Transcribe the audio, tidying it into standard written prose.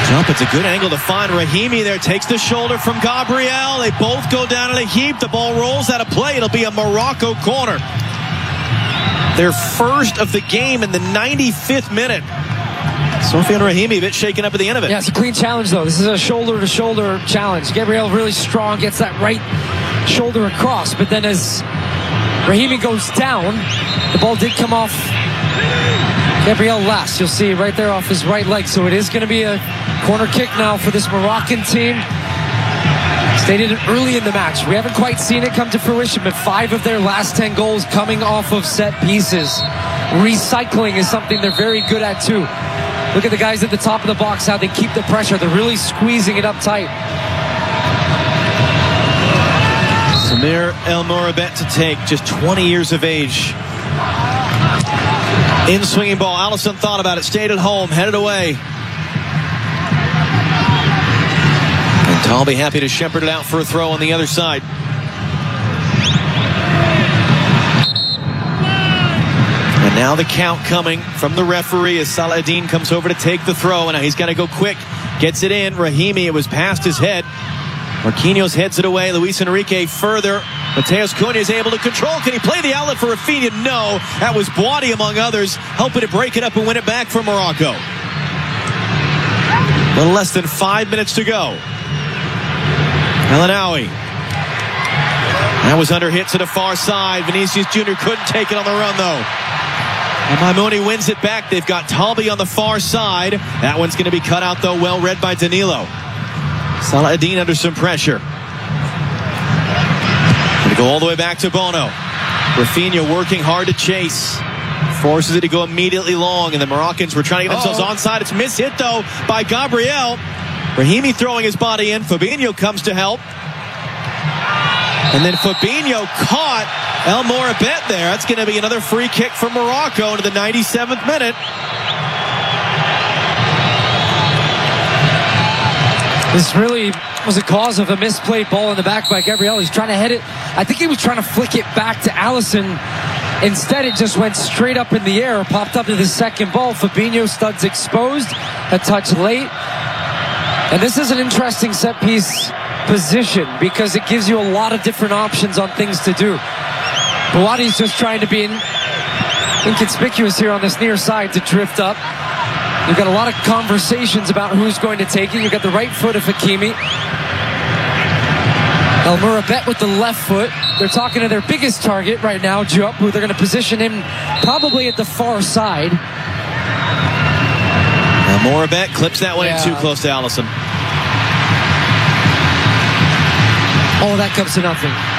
Jump, it's a good angle to find Rahimi there. Takes the shoulder from Gabriel. They both go down in a heap. The ball rolls out of play. It'll be a Morocco corner. Their first of the game in the 95th minute. Sofiane Rahimi a bit shaken up at the end of it. Yeah, it's a clean challenge, though. This is a shoulder-to-shoulder challenge. Gabriel really strong, gets that right shoulder across. But then as Rahimi goes down, the ball did come off Gabriel last. You'll see right there off his right leg. So it is going to be a corner kick now for this Moroccan team. Stated it early in the match. We haven't quite seen it come to fruition, but 5 of their last 10 goals coming off of set pieces. Recycling is something they're very good at, too. Look at the guys at the top of the box, how they keep the pressure. They're really squeezing it up tight. Samir El Mourabet to take, just 20 years of age. In swinging ball. Allison thought about it, stayed at home, headed away. And Talby happy to shepherd it out for a throw on the other side. And now the count coming from the referee as Saladin comes over to take the throw. And he's got to go quick. Gets it in. Rahimi, it was past his head. Marquinhos heads it away. Luis Enrique further. Mateus Cunha is able to control. Can he play the outlet for Rafinha? No. That was Boadi, among others, helping to break it up and win it back for Morocco. A little less than 5 minutes to go. El Ainaoui. That was under hit to the far side. Vinicius Jr. couldn't take it on the run, though. And Maimouni wins it back. They've got Talby on the far side. That one's going to be cut out, though, well read by Danilo. Saladin under some pressure. Going to go all the way back to Bono. Rafinha working hard to chase. Forces it to go immediately long, and the Moroccans were trying to get themselves onside. It's mishit, though, by Gabriel. Rahimi throwing his body in. Fabinho comes to help. And then Fabinho caught El Mourabet there. That's going to be another free kick for Morocco into the 97th minute. This really was a cause of a misplayed ball in the back by Gabriel. He's trying to head it. I think he was trying to flick it back to Allison. Instead, it just went straight up in the air, popped up to the second ball. Fabinho studs exposed, a touch late. And this is an interesting set piece position because it gives you a lot of different options on things to do. Boadi's just trying to be inconspicuous here on this near side to drift up. You've got a lot of conversations about who's going to take it. You've got the right foot of Hakimi. El Mourabet with the left foot. They're talking to their biggest target right now, Diop, who they're going to position him probably at the far side. El Mourabet clips that one in too close to Allison. Oh, that comes to nothing.